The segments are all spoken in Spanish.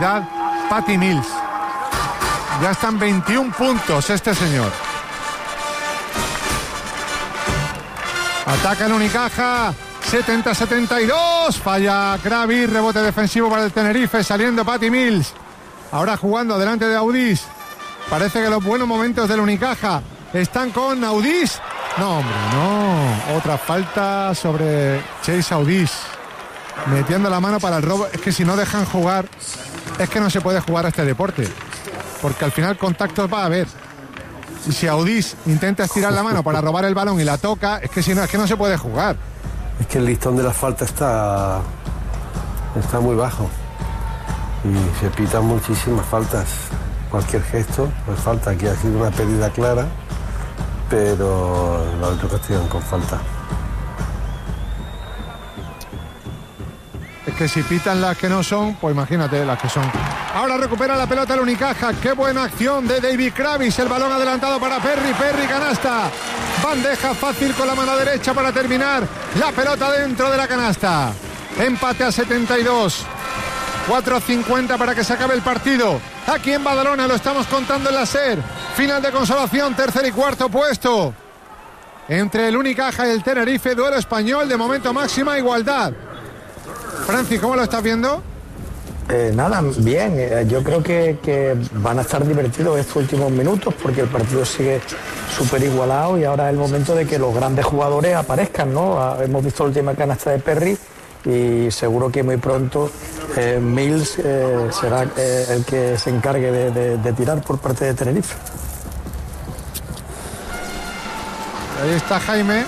penalidad Patty Mills. Ya están 21 puntos este señor. Ataca el Unicaja, 70-72, falla Kravis, rebote defensivo para el Tenerife, saliendo Patty Mills. Ahora jugando delante de Audis. Parece que los buenos momentos del Unicaja están con Audis. No, hombre, no. Otra falta sobre Chase Audis. Metiendo la mano para el robo. Es que si no dejan jugar, es que no se puede jugar a este deporte. Porque al final contactos va a haber. Y si Audis intenta estirar la mano para robar el balón y la toca, es que si no, es que no se puede jugar. Es que el listón de la falta está muy bajo. Y se pitan muchísimas faltas. Cualquier gesto es falta. Aquí ha sido una pérdida clara, pero los otros castigan con falta. Es que si pitan las que no son, pues imagínate las que son. Ahora recupera la pelota el Unicaja. Qué buena acción de David Kravis. El balón adelantado para Perry. Perry, canasta. Bandeja fácil con la mano derecha para terminar. La pelota dentro de la canasta. Empate a 72. 4:50 para que se acabe el partido. Aquí en Badalona lo estamos contando en la SER. Final de consolación, tercer y cuarto puesto. Entre el Unicaja y el Tenerife, duelo español, de momento máxima igualdad. Francis, ¿cómo lo estás viendo? Nada, bien. Yo creo que van a estar divertidos estos últimos minutos porque el partido sigue súper igualado y ahora es el momento de que los grandes jugadores aparezcan, ¿no? Hemos visto la última canasta de Perry y seguro que muy pronto Mills será el que se encargue de tirar por parte de Tenerife. Ahí está Jaime.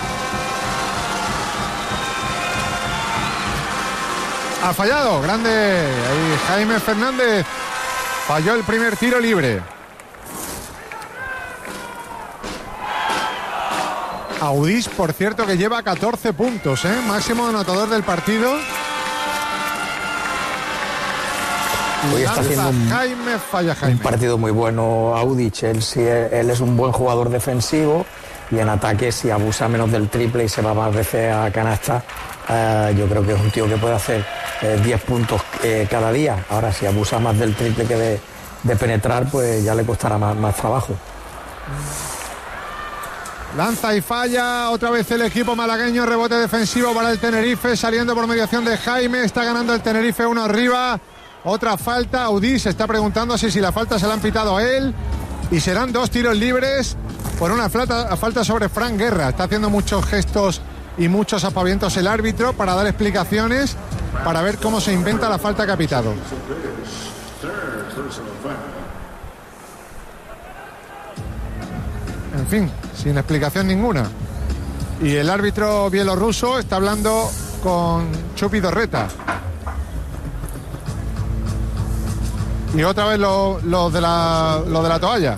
Ha fallado, grande. Ahí Jaime Fernández falló el primer tiro libre. Audis, por cierto, que lleva 14 puntos, máximo anotador del partido. Hoy está haciendo Jaime, falla Jaime. Un partido muy bueno Audis. Él es un buen jugador defensivo y en ataque, si abusa menos del triple y se va más veces a canasta, yo creo que es un tío que puede hacer 10 puntos cada día. Ahora, si abusa más del triple que de penetrar, pues ya le costará más trabajo. Lanza y falla otra vez el equipo malagueño. Rebote defensivo para el Tenerife, saliendo por mediación de Jaime. Está ganando el Tenerife 1 arriba. Otra falta. Audis se está preguntando si la falta se la han pitado a él. Y serán 2 tiros libres por una falta sobre Fran Guerra. Está haciendo muchos gestos y muchos aspavientos el árbitro para dar explicaciones, para ver cómo se inventa la falta que ha pitado. En fin, sin explicación ninguna. Y el árbitro bielorruso está hablando con Chupi Dorreta. Y otra vez lo de la toalla.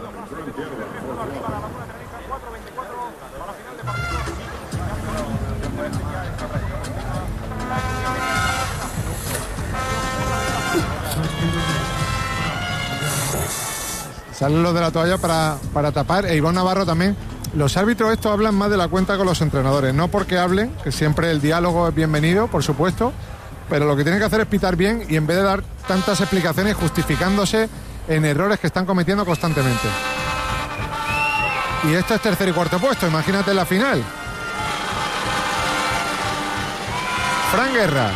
Salen los de la toalla para tapar. E Iván Navarro también. Los árbitros estos hablan más de la cuenta con los entrenadores. No porque hablen, que siempre el diálogo es bienvenido, por supuesto. Pero lo que tienen que hacer es pitar bien y en vez de dar tantas explicaciones justificándose en errores que están cometiendo constantemente. Y esto es tercer y cuarto puesto. Imagínate la final. Fran Guerra.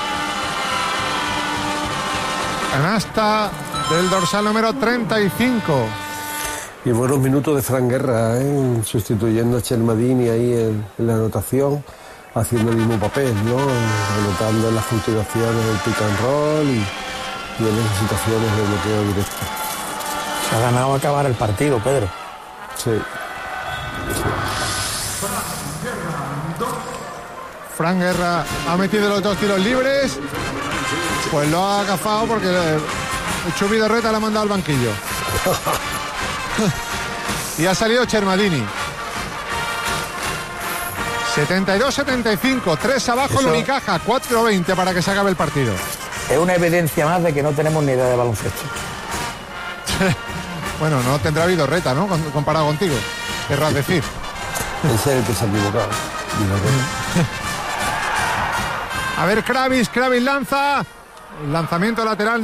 Canasta del dorsal número 35. Y buenos minutos de Fran Guerra, sustituyendo a Chermadini ahí en la anotación, haciendo el mismo papel, ¿no? Anotando en las continuaciones del pick and roll y en esas situaciones de bloqueo directo. Se ha ganado acabar el partido, Pedro. Sí. Fran Guerra ha metido los 2 tiros libres. Pues lo ha agafado porque el Chupi Dorreta le ha mandado al banquillo. Y ha salido Chermadini. 72-75, 3 abajo el Unicaja, 4-20 para que se acabe el partido. Es una evidencia más de que no tenemos ni idea de baloncesto. Bueno, no tendrá Vidorreta, ¿no? Comparado contigo, querrás decir. Ese es el que se ha equivocado. A ver, Kravis lanza. El lanzamiento lateral